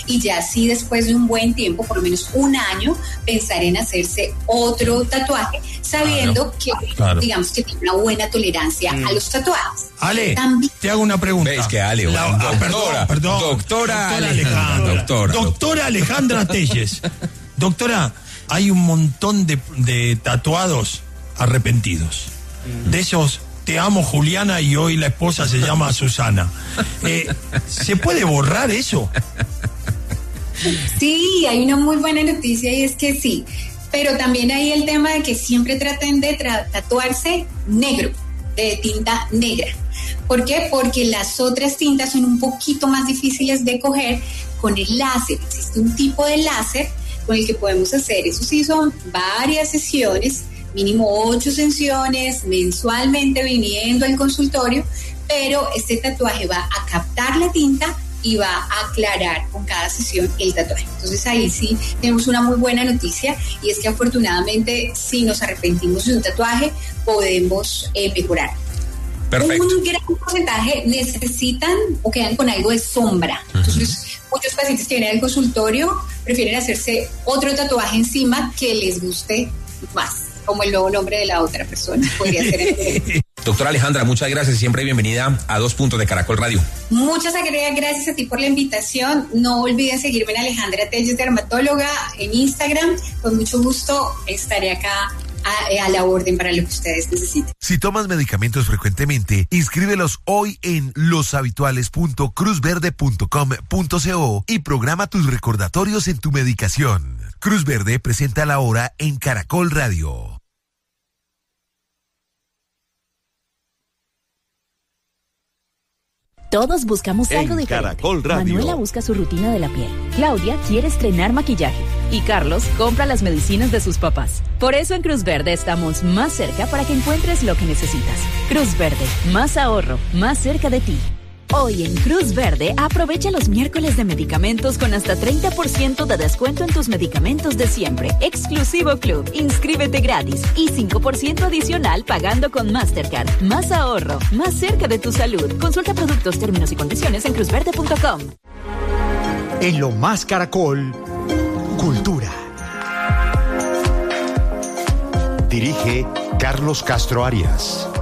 y ya sí después de un buen tiempo, por lo menos un año, pensar en hacerse otro tatuaje, sabiendo que, digamos, que tiene una buena tolerancia a los tatuajes. Ale, también te hago una pregunta. ¿Ves que Ale? Doctora Alejandra Telles. Doctora, hay un montón de tatuados arrepentidos. De esos, te amo Juliana y hoy la esposa se llama Susana. ¿Se puede borrar eso? Sí, hay una muy buena noticia y es que sí. Pero también hay el tema de que siempre traten de tatuarse negro, de tinta negra. ¿Por qué? Porque las otras tintas son un poquito más difíciles de coger con el láser. Existe un tipo de láser con el que podemos hacer, eso sí, son varias sesiones, mínimo 8 sesiones, mensualmente viniendo al consultorio, pero este tatuaje va a captar la tinta y va a aclarar con cada sesión el tatuaje. Entonces ahí sí tenemos una muy buena noticia, y es que afortunadamente si nos arrepentimos de un tatuaje podemos mejorar. Perfecto. Un gran porcentaje necesitan o quedan con algo de sombra. Entonces muchos pacientes que vienen al consultorio prefieren hacerse otro tatuaje encima que les guste más, como el nuevo nombre de la otra persona. Podría ser. Doctora Alejandra, muchas gracias y siempre bienvenida a 2 Puntos de Caracol Radio. Muchas gracias a ti por la invitación. No olvides seguirme en Alejandra Telles, dermatóloga, en Instagram. Con mucho gusto estaré acá a la orden para lo que ustedes necesiten. Si tomas medicamentos frecuentemente, inscríbelos hoy en loshabituales.cruzverde.com.co y programa tus recordatorios en tu medicación. Cruz Verde presenta la hora en Caracol Radio. Todos buscamos algo diferente. Caracol Radio. Manuela busca su rutina de la piel. Claudia quiere estrenar maquillaje. Y Carlos compra las medicinas de sus papás. Por eso en Cruz Verde estamos más cerca para que encuentres lo que necesitas. Cruz Verde, más ahorro, más cerca de ti. Hoy en Cruz Verde, aprovecha los miércoles de medicamentos con hasta 30% de descuento en tus medicamentos de siempre. Exclusivo Club, inscríbete gratis y 5% adicional pagando con Mastercard. Más ahorro, más cerca de tu salud. Consulta productos, términos y condiciones en cruzverde.com. En Lo Más Caracol, Cultura. Dirige Carlos Castro Arias.